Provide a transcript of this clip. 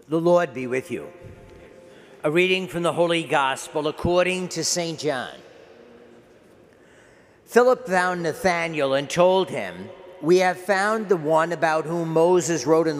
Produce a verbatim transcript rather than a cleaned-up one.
The Lord be with you. A reading from the Holy Gospel according to Saint John. Philip found Nathanael and told him, "We have found the one about whom Moses wrote in